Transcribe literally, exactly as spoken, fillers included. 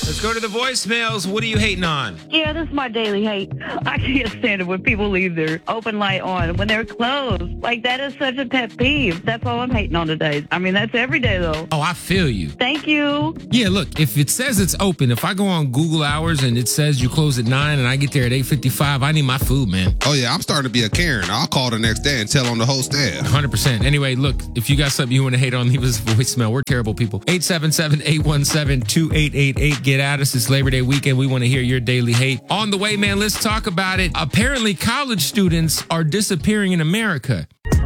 Let's go to the voicemails. What are you hating on? Yeah, this is my daily hate. I can't stand it when people leave their open light on when they're closed. Like, that is such a pet peeve. That's all I'm hating on today. I mean, that's every day, though. Oh, I feel you. Thank you. Yeah, look, if it says it's open, if I go on Google hours and it says you close at nine and I get there at eight fifty-five, I need my food, man. Oh, yeah, I'm starting to be a Karen. I'll call the next day and tell on the whole staff. one hundred percent. Anyway, look, if you got something you want to hate on, leave us a voicemail. We're terrible people. eight seven seven, eight one seven, two eight eight eight. Get at us. It's Labor Day weekend. We want to hear your daily hate. On the way, man, let's talk about it. Apparently, college students are disappearing in America.